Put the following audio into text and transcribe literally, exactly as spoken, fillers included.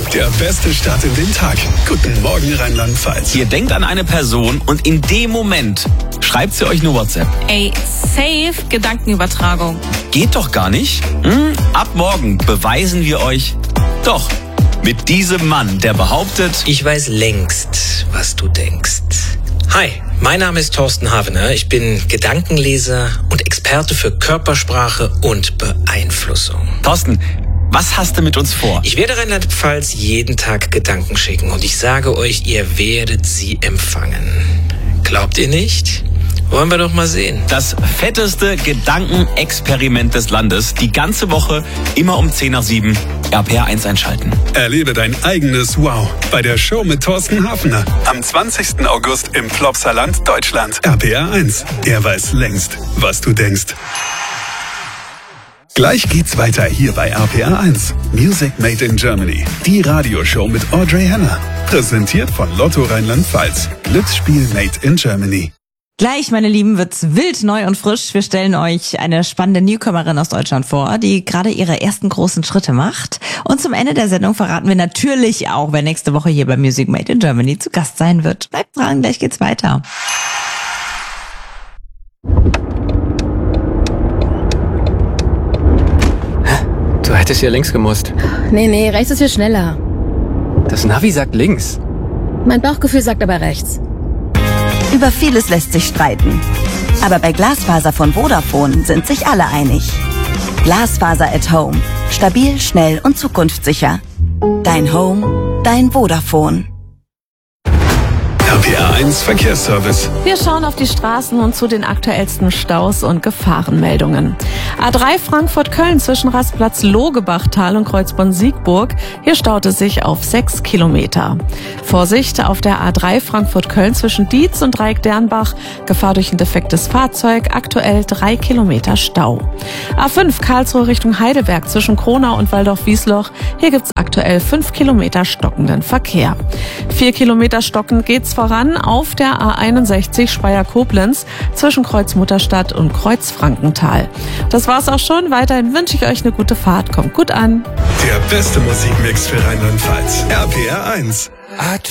der beste Start in den Tag. Guten Morgen Rheinland-Pfalz. Ihr denkt an eine Person und in dem Moment schreibt sie euch eine WhatsApp. Ey, safe Gedankenübertragung. Geht doch gar nicht. Hm? Ab morgen beweisen wir euch doch. Mit diesem Mann, der behauptet, ich weiß längst, was du denkst. Hi, mein Name ist Thorsten Havener. Ich bin Gedankenleser und Experte für Körpersprache und Beeinflussung. Thorsten, was hast du mit uns vor? Ich werde Rheinland-Pfalz jeden Tag Gedanken schicken und ich sage euch, ihr werdet sie empfangen. Glaubt ihr nicht? Wollen wir doch mal sehen. Das fetteste Gedankenexperiment des Landes. Die ganze Woche, immer um zehn nach sieben, R P R eins einschalten. Erlebe dein eigenes Wow bei der Show mit Thorsten Hafner. Am zwanzigsten August im Plopsaland, Deutschland. R P R eins. Er weiß längst, was du denkst. Gleich geht's weiter hier bei R P R eins. Music Made in Germany. Die Radioshow mit Audrey Henner. Präsentiert von Lotto Rheinland-Pfalz. Glücksspiel Made in Germany. Gleich, meine Lieben, wird's wild, neu und frisch. Wir stellen euch eine spannende Newcomerin aus Deutschland vor, die gerade ihre ersten großen Schritte macht. Und zum Ende der Sendung verraten wir natürlich auch, wer nächste Woche hier bei Music Made in Germany zu Gast sein wird. Bleibt dran, gleich geht's weiter. Du hättest hier links gemusst. Nee, nee, rechts ist hier schneller. Das Navi sagt links. Mein Bauchgefühl sagt aber rechts. Über vieles lässt sich streiten. Aber bei Glasfaser von Vodafone sind sich alle einig. Glasfaser at Home. Stabil, schnell und zukunftssicher. Dein Home, dein Vodafone. R P R eins Verkehrsservice. Wir schauen auf die Straßen und zu den aktuellsten Staus und Gefahrenmeldungen. A drei Frankfurt-Köln zwischen Rastplatz Logebachtal und Kreuzborn-Siegburg. Hier staut es sich auf sechs Kilometer. Vorsicht auf der A drei Frankfurt-Köln zwischen Dietz und Dreieck-Dernbach. Gefahr durch ein defektes Fahrzeug. Aktuell drei Kilometer Stau. A fünf Karlsruhe Richtung Heidelberg zwischen Kronau und Waldorf-Wiesloch. Hier gibt's aktuell fünf Kilometer stockenden Verkehr. Vier Kilometer stockend geht's voran auf der A einundsechzig Speyer-Koblenz zwischen Kreuz-Mutterstadt und Kreuz-Frankenthal. Das war's auch schon. Weiterhin wünsche ich euch eine gute Fahrt. Kommt gut an. Der beste Musikmix für Rheinland-Pfalz. R P R eins.